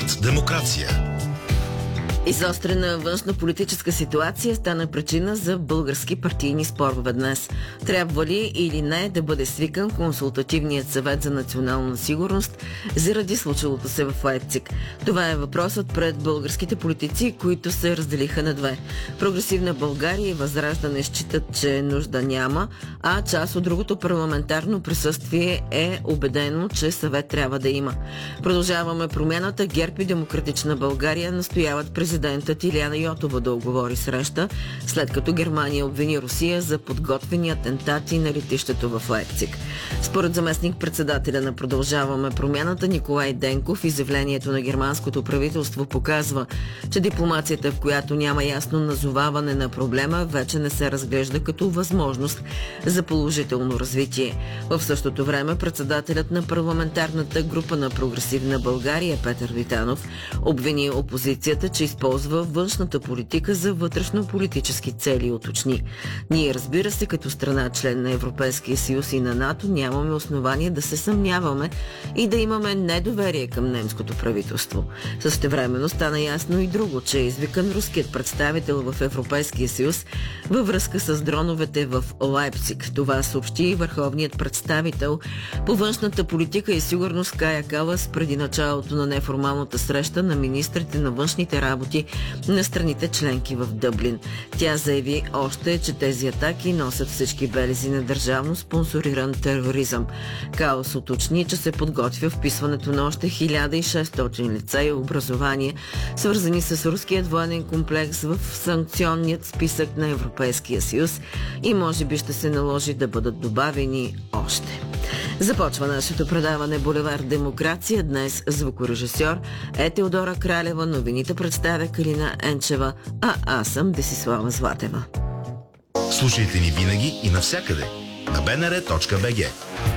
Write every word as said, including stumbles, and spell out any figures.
Подкастът Демокрация. Изострена външно-политическа ситуация стана причина за български партийни спорове днес. Трябва ли или не да бъде свикан Консултативният съвет за национална сигурност заради случилото се в Лайпциг? Това е въпросът пред българските политици, които се разделиха на две. Прогресивна България и Възраждане считат, че нужда няма, а част от другото парламентарно присъствие е убедено, че съвет трябва да има. Продължаваме промяната. ГЕРБ и Демократична България настояват президентът Илияна Йотова да оговори среща, след като Германия обвини Русия за подготвени атентати на летището в Лайпциг. Според заместник-председателя на Продължаваме промяната Николай Денков, изявлението на германското правителство показва, че дипломацията, в която няма ясно назоваване на проблема, вече не се разглежда като възможност за положително развитие. В същото време председателят на парламентарната група на Прогресивна България Петър Витанов обвини опозицията, че използва външната политика за вътрешно-политически цели и уточни. Ние, разбира се, като страна член на Европейския съюз и на НАТО, нямаме основание да се съмняваме и да имаме недоверие към немското правителство. Същевременно стана ясно и друго, че е извикан руският представител в Европейския съюз във връзка с дроновете в Лайпциг. Това съобщи и върховният представител по външната политика и сигурност Кая Калас преди началото на неформалната среща на министрите на външните работи на страните членки в Дъблин. Тя заяви още, че тези атаки носят всички белези на държавно спонсориран тероризъм. Калас уточни, че се подготвя вписването на още хиляда и шестстотин лица и образования, свързани с руският военен комплекс в санкционният списък на Европейския съюз и може би ще се наложи да бъдат добавени още. Започва нашето предаване Булевард Демокрация. Днес звукорежисьор е Теодора Кралева, новините представя Калина Енчева, а аз съм Десислава Златева. Слушайте ни винаги и навсякъде на б н р точка б г.